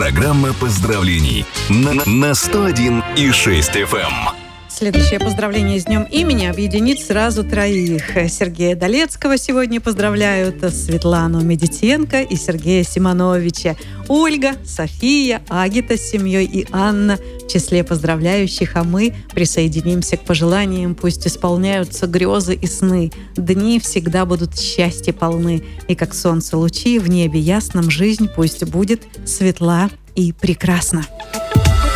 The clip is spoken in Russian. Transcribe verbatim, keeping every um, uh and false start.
Программа поздравлений на, на сто один и шесть эф эм. Следующее поздравление с днем имени объединит сразу троих. Сергея Долецкого сегодня поздравляют, Светлану Медитенко и Сергея Симоновича. Ольга, София, Агита с семьей и Анна в числе поздравляющих, а мы присоединимся к пожеланиям. Пусть исполняются грезы и сны. Дни всегда будут счастья полны. И как солнце лучи в небе ясном, жизнь пусть будет светла и прекрасна.